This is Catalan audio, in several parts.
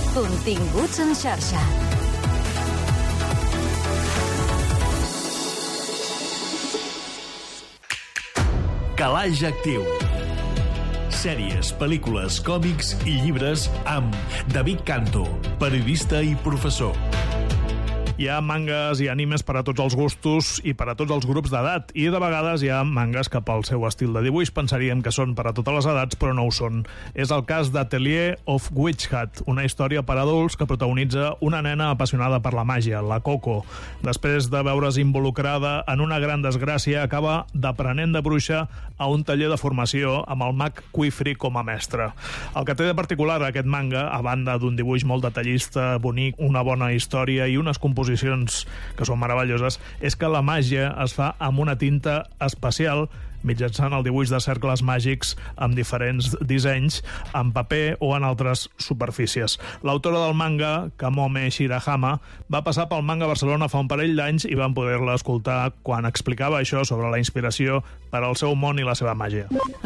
Continguts en xarxa. Calaix Actiu. Sèries, pel·lícules, còmics i llibres amb David Canto, periodista i professor. Hi ha mangas i animes per a tots els gustos i per a tots els grups d'edat, i de vegades hi ha mangas que pel seu estil de dibuix pensaríem que són per a totes les edats, però no ho són. És el cas d'Atelier of Witch Hat, una història per adults que protagonitza una nena apassionada per la màgia, la Coco. Després de veure's involucrada en una gran desgràcia, acaba d'aprenent de bruixa a un taller de formació amb el mag Quifri com a mestre. El que té de particular aquest manga, a banda d'un dibuix molt detallista, bonic, una bona història i unes composicions que són meravelloses, és que la màgia es fa amb una tinta especial mitjançant el dibuix de cercles màgics amb diferents dissenys, en paper o en altres superfícies. L'autora del manga, Kamome Shirahama, va passar pel Manga Barcelona fa un parell d'anys i vam poder-la escoltar quan explicava això sobre la inspiració per al seu món i la seva màgia.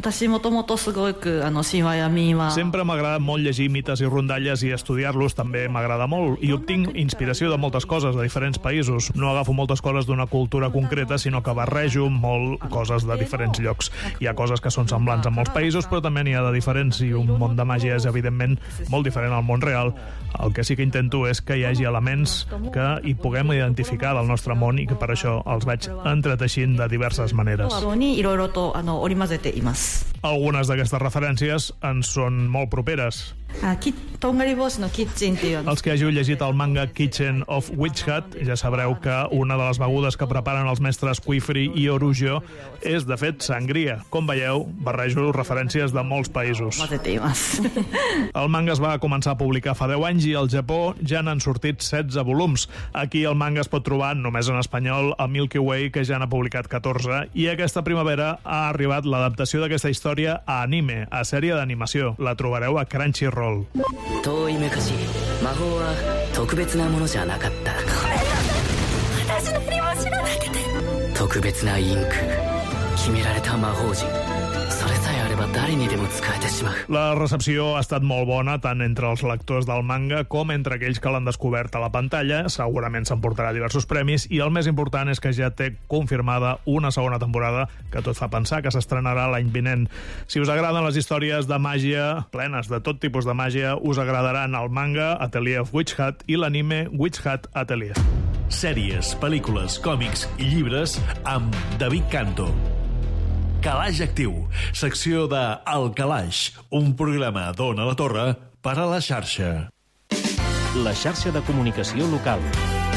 Sempre m'ha agradat molt llegir mites i rondalles i estudiar-los també m'agrada molt, i obtinc inspiració de moltes coses de diferents països. No agafo moltes coses d'una cultura concreta, sinó que barrejo molt coses de diferents llocs. Hi ha coses que són semblants en molts països, però també n'hi ha de diferents, i un món de màgia és evidentment molt diferent al món real. El que sí que intento és que hi hagi elements que hi puguem identificar del nostre món i que per això els vaig entreteixint de diverses maneres. Algunes d'aquestes referències ens són molt properes. Els que hàgiu llegit el manga Kitchen of Witch Hat ja sabreu que una de les begudes que preparen els mestres Quifri i Orujo és, de fet, sangria. Com veieu, barrejo referències de molts països. El manga es va començar a publicar fa 10 anys i al Japó ja n'han sortit 16 volums. Aquí el manga es pot trobar només en espanyol a Milky Way, que ja n'ha publicat 14, i aquesta primavera ha arribat l'adaptació d'aquesta història a anime, a sèrie d'animació. La trobareu a Crunchyroll. 遠い昔魔法は特別なものじゃなかった。私何も知らなくて。特別なインク、決められた魔法陣、それさえあれば誰にでも使えてしまう。 La recepció ha estat molt bona tant entre els lectors del manga com entre aquells que l'han descobert a la pantalla. Segurament s'emportarà diversos premis, i el més important és que ja té confirmada una segona temporada que tot fa pensar que s'estrenarà l'any vinent. Si us agraden les històries de màgia, plenes de tot tipus de màgia, us agradaran el manga Atelier of Witch Hat i l'anime Witch Hat Atelier. Sèries, pel·lícules, còmics i llibres amb David Canto. Calaix Actiu, secció de El Calaix, un programa d'Ona la Torre per a la xarxa. La xarxa de comunicació local.